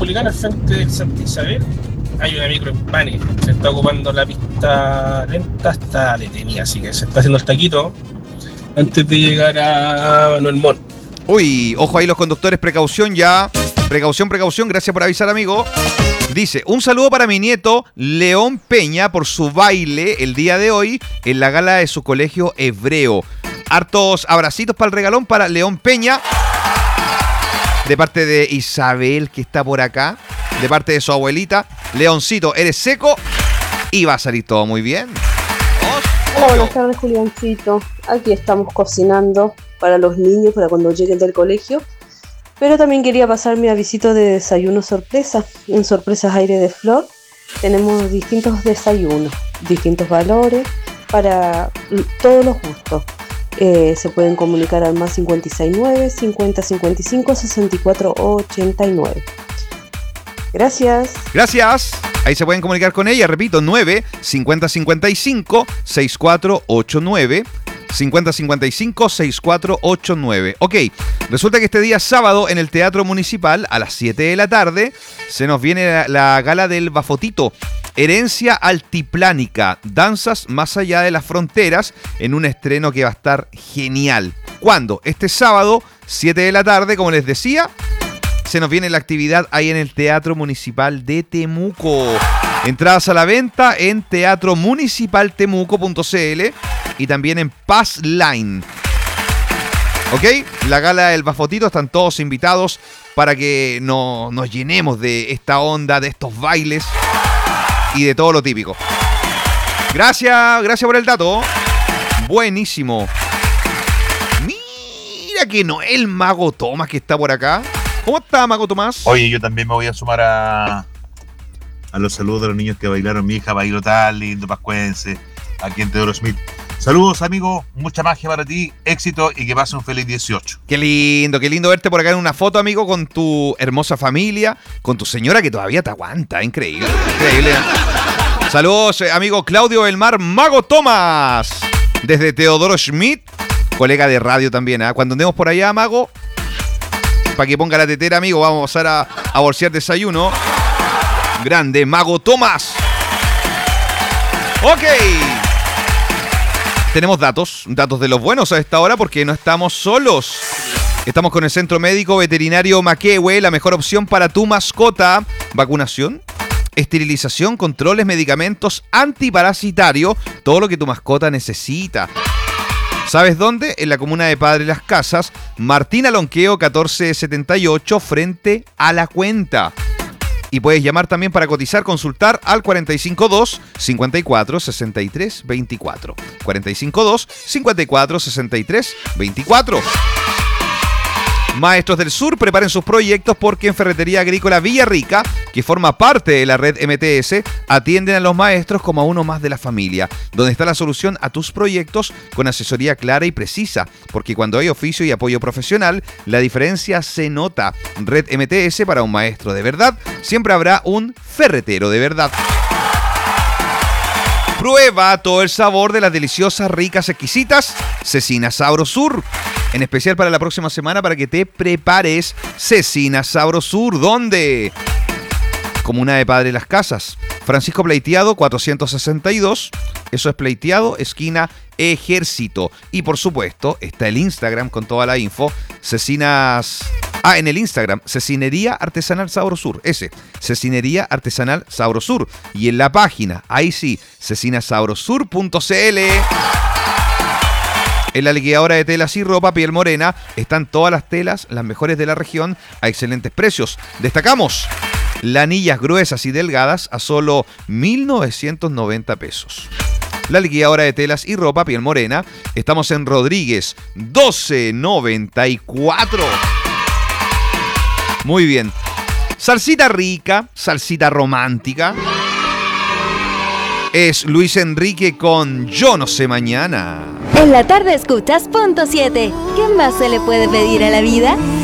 Republicana, al frente del Santa Isabel, hay una micro en Pane. Se está ocupando la pista lenta, está detenida, así que se está haciendo el taquito antes de llegar a Manuel Montt. Uy, ojo ahí los conductores, precaución ya. Precaución, gracias por avisar, amigo. Dice, un saludo para mi nieto León Peña por su baile el día de hoy en la gala de su colegio hebreo. Hartos abracitos para el regalón para León Peña. De parte de Isabel, que está por acá. De parte de su abuelita. Leoncito, eres seco y va a salir todo muy bien. Hola, buenas tardes, Juliancito. Aquí estamos cocinando para los niños, para cuando lleguen del colegio. Pero también quería pasar mi avisito de desayuno sorpresa. En Sorpresas Aire de Flor tenemos distintos desayunos, distintos valores para todos los gustos. Se pueden comunicar al más 569 50 55 64 89. Gracias. Gracias. Ahí se pueden comunicar con ella, repito, 9 50 55 6489. 5055-6489. Ok, resulta que este día sábado en el Teatro Municipal a las 7 de la tarde se nos viene la gala del Bafotito. Herencia altiplánica, danzas más allá de las fronteras, en un estreno que va a estar genial. ¿Cuándo? Este sábado, 7 de la tarde, como les decía, se nos viene la actividad ahí en el Teatro Municipal de Temuco. Entradas a la venta en teatromunicipaltemuco.cl y también en Pass Line. ¿Ok? La gala del Bafotito, están todos invitados para que nos llenemos de esta onda, de estos bailes y de todo lo típico. Gracias por el dato. Buenísimo. Mira que Noel Mago Tomás que está por acá. ¿Cómo está, Mago Tomás? Oye, yo también me voy a sumar a los saludos de los niños que bailaron. Mi hija bailó tan lindo, pascuense, aquí en Teodoro Smith. Saludos, amigo, mucha magia para ti, éxito y que pases un feliz 18. Qué lindo verte por acá en una foto, amigo, con tu hermosa familia, con tu señora que todavía te aguanta, increíble. Saludos, amigo Claudio Elmar Mago Tomás, desde Teodoro Schmidt, colega de radio también. Cuando andemos por allá, Mago, para que ponga la tetera, amigo, vamos a pasar a bolsear desayuno. Grande, Mago Tomás. Ok. Tenemos datos de los buenos a esta hora porque no estamos solos. Estamos con el Centro Médico Veterinario Maquehue, la mejor opción para tu mascota. Vacunación, esterilización, controles, medicamentos, antiparasitario, todo lo que tu mascota necesita. ¿Sabes dónde? En la comuna de Padre Las Casas, Martín Alonqueo 1478, frente a La Cuenta. Y puedes llamar también para cotizar, consultar al 452-54-63-24. 452-54-63-24. Maestros del Sur, preparen sus proyectos porque en Ferretería Agrícola Villarrica, que forma parte de la red MTS, atienden a los maestros como a uno más de la familia, donde está la solución a tus proyectos con asesoría clara y precisa, porque cuando hay oficio y apoyo profesional, la diferencia se nota. Red MTS, para un maestro de verdad, siempre habrá un ferretero de verdad. Prueba todo el sabor de las deliciosas, ricas, exquisitas Cecina Sabrosur. En especial para la próxima semana para que te prepares. Cecina Sabrosur, ¿dónde? Comuna de Padre Las Casas. Francisco Pleiteado 462. Eso es Pleiteado, esquina Ejército. Y por supuesto está el Instagram con toda la info. Cecinas... en el Instagram, Cecinería Artesanal Sabrosur. Cecinería Artesanal Sabrosur. Y en la página, ahí sí, cecinasabrosur.cl. En la liquidadora de telas y ropa Piel Morena están todas las telas, las mejores de la región, a excelentes precios. Destacamos lanillas gruesas y delgadas a solo 1.990 pesos. La liquidadora de telas y ropa Piel Morena, estamos en Rodríguez 1294. Muy bien. Salsita rica, salsita romántica. Es Luis Enrique con Yo no sé mañana. En la tarde escuchas Punto 7. ¿Qué más se le puede pedir a la vida?